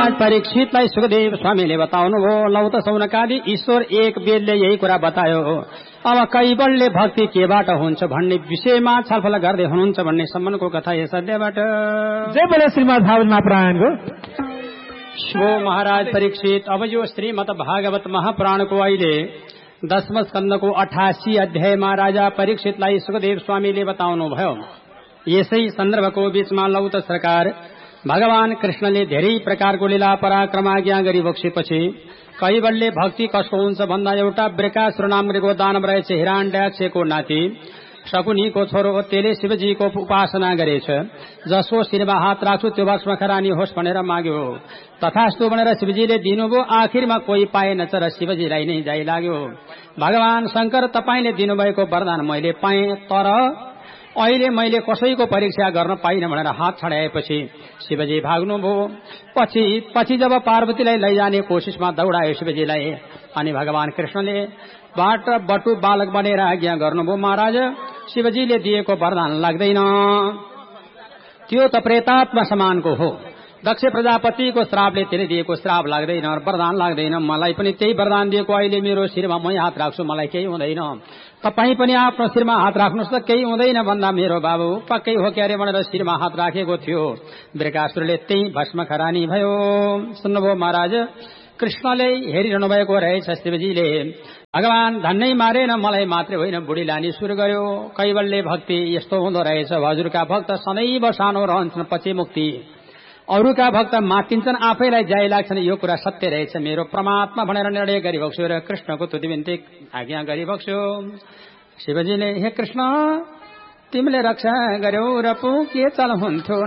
महाराज परीक्षितलाई सुखदेव स्वामीले बताउनुभयो लौ त सौनकादि ईश्वर एक वेदले यही कुरा बतायो अब कैवल्य भक्ति केबाट हुन्छ भन्ने विषयमा छलफल गर्दै हुनुहुन्छ भन्ने सम्मको कथा यस अध्यायबाट। जय बोले श्रीमद् भागवत महापुराणको। शो महाराज परीक्षित अब यो श्रीमद् भागवत महापुराणको अहिले 10वां स्कन्धको 88 अध्यायमा राजा परीक्षितलाई सुखदेव स्वामीले बताउनुभयो। यसै सन्दर्भको बीचमा लौ त सरकार भगवान कृष्णले धेरै प्रकारको लीला पराक्रम आज्ञा गरी बक्सेपछि कैवल्य भक्ति कसको हुन्छ भन्दा एउटा वृकासुर नामको दानव रहेछ हिरण्यक्षको नाति शकुनीको छोरो त्यसले शिवजीको उपासना गरेछ। जसो शिरमा हात राख्छु त्यो भस्म खरानी होस् भनेर माग्यो। तथास्तु भनेर शिवजीले दिनुभयो। आखिरमा कोही पाएनछ र शिवजीलाई नै जाइ लाग्यो। भगवान शंकर तपाईले दिनुभएको वरदान मैले पाएँ तर अहिले मैले कसैको परीक्षा गर्न पाइन भनेर हात छडाएपछि शिवजी भाग्नुभयो। पछि जब पार्वतीलाई लैजाने कोशिशमा दौडायो शिवजीलाई अनि भगवान कृष्णले बाट बटु बालक बनेर आज्ञा गर्नुभयो। महाराज शिवजीले दिएको वरदान लाग्दैन, त्यो त प्रेतात्मा समानको हो। दक्ष प्रजापतिको श्रापले त्यसले दिएको श्राप लाग्दैन, वरदान लाग्दैन। मलाई पनि त्यही वरदान दिएको। अहिले मेरो शिरमा मै हात राख्छु मलाई केही हुँदैन। तपाई पनि आफ्नो शिरमा हात राख्नुहोस् त केही हुँदैन भन्दा मेरो बाबु पक्कै हो क्यारे भनेर शिरमा हात राखेको थियो। वृकासुरले त्यही भस्म खरानी भयो। सुन्नुभयो महाराज कृष्णले हेरिरहनु भएको रहेछ। शिवजीले भगवान धन्नै मारेन मलाई मात्रै होइन बुढी लानी सुरु गर्यो। कैवल्य भक्ति यस्तो हुँदो रहेछ। हजुरका भक्त सदैव सानो रहन्छन् पछि मुक्ति, अरूका भक्त मातिन्छन् आफैलाई जाइ लाग्छन्। यो कुरा सत्य रहेछ। मेरो परमात्मा भनेर निर्णय गरिबक्स्यो र कृष्णको तुति बिन्ती आज्ञा गरिबक्स्यो। शिवजीले हे कृष्ण तिमीले रक्षा गर्यौ र पो के चल हुन्थ्यो